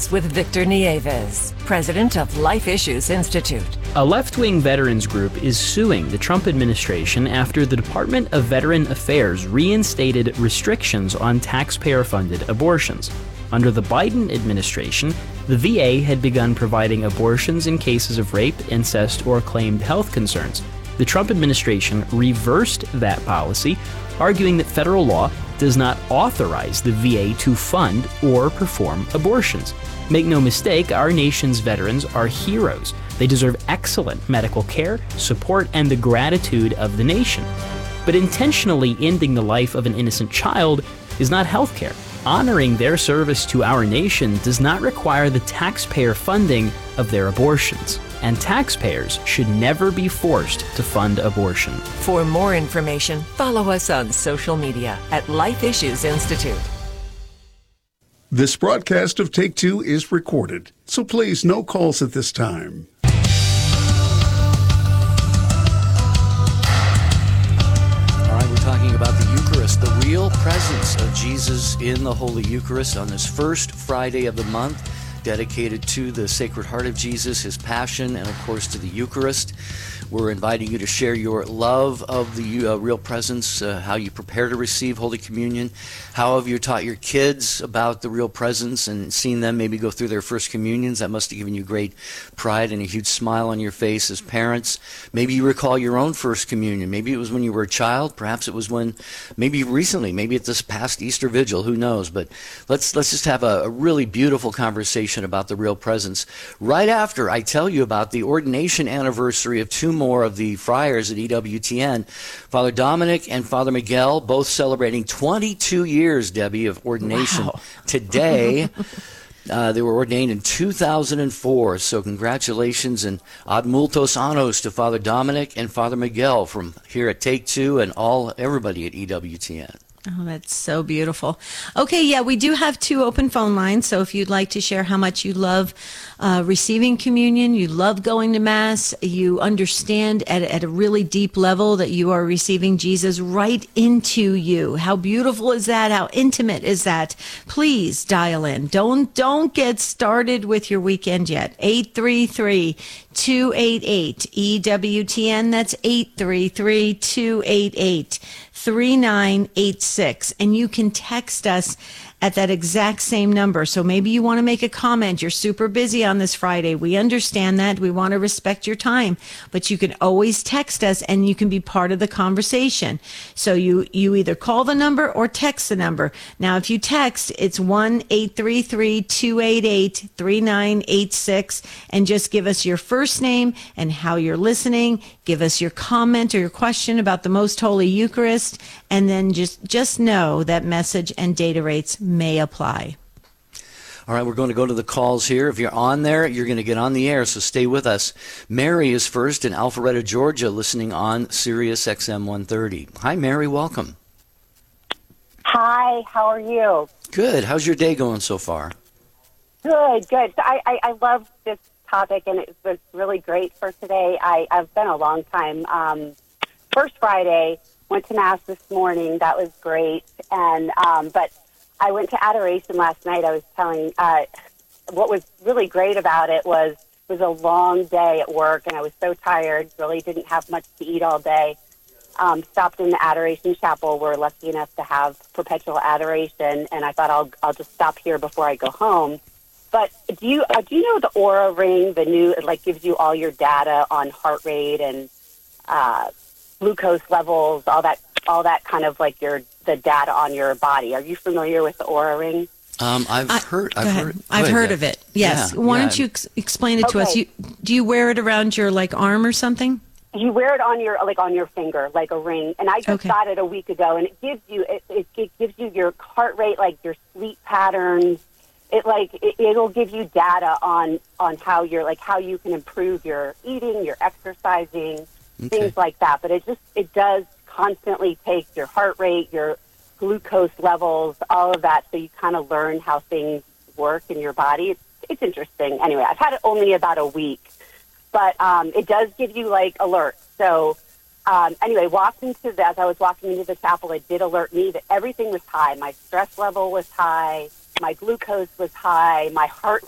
Issues with Victor Nieves, president of Life Issues Institute. A left-wing veterans group is suing the Trump administration after the Department of Veteran Affairs reinstated restrictions on taxpayer-funded abortions. Under the Biden administration, the VA had begun providing abortions in cases of rape, incest, or claimed health concerns. The Trump administration reversed that policy, arguing that federal law does not authorize the VA to fund or perform abortions. Make no mistake, our nation's veterans are heroes. They deserve excellent medical care, support, and the gratitude of the nation. But intentionally ending the life of an innocent child is not health care. Honoring their service to our nation does not require the taxpayer funding of their abortions. And taxpayers should never be forced to fund abortion. For more information, follow us on social media at Life Issues Institute. This broadcast of Take Two is recorded, so please no calls at this time. All right, we're talking about the Eucharist, the real presence of Jesus in the Holy Eucharist on this first Friday of the month, dedicated to the Sacred Heart of Jesus, his passion, and of course to the Eucharist. We're inviting you to share your love of the real presence, how you prepare to receive Holy Communion, how have you taught your kids about the real presence and seen them maybe go through their first communions. That must have given you great pride and a huge smile on your face as parents. Maybe you recall your own first communion. Maybe it was when you were a child. Perhaps it was when, maybe recently, maybe at this past Easter Vigil, who knows. But let's just have a really beautiful conversation about the real presence right after I tell you about the ordination anniversary of two more of the friars at EWTN, Father Dominic and Father Miguel, both celebrating 22 years, Debbie, of ordination. Wow. Today. They were ordained in 2004, so congratulations and ad multos annos to Father Dominic and Father Miguel from here at Take Two and everybody at EWTN. Oh, that's so beautiful. Okay, yeah, we do have two open phone lines, so if you'd like to share how much you love receiving communion, you love going to Mass, you understand at a really deep level that you are receiving Jesus right into you. How beautiful is that? How intimate is that? Please dial in. Don't get started with your weekend yet. 833-288-EWTN. That's 833-288-3986. And you can text us at that exact same number. So maybe you want to make a comment. You're super busy on this Friday. We understand that. We want to respect your time, but you can always text us and you can be part of the conversation. So you either call the number or text the number. Now, if you text, it's 1-833-288-3986 and just give us your first name and how you're listening. Give us your comment or your question about the Most Holy Eucharist, and then just know that message and data rates may apply. All right, we're going to go to the calls here. If you're on there, you're going to get on the air, so stay with us. Mary is first in Alpharetta, Georgia, listening on Sirius XM 130. Hi, Mary, welcome. Hi, how are you? Good. How's your day going so far? Good. So I love this topic, and it was really great for today. I've been a long time. First Friday, went to Mass this morning. That was great. And but I went to adoration last night. I was telling what was really great about it was a long day at work, and I was so tired. Really didn't have much to eat all day. Stopped in the Adoration Chapel. We're lucky enough to have perpetual adoration, and I thought I'll just stop here before I go home. But do you know the Aura Ring, the new, it like gives you all your data on heart rate and glucose levels, all that kind of like the data on your body. Are you familiar with the Aura Ring? I've heard of it. Yes. Yeah, Why don't you explain it to us? Do you wear it around your arm or something? You wear it on your finger, like a ring. And I just got it a week ago, and it gives you it gives you your heart rate, like your sleep patterns. It'll give you data on how how you can improve your eating, your exercising, things like that. But it does constantly take your heart rate, your glucose levels, all of that, so you kind of learn how things work in your body. It's interesting. Anyway, I've had it only about a week, but it does give you alerts. So anyway, as I was walking into the chapel, it did alert me that everything was high. My stress level was high. My glucose was high. My heart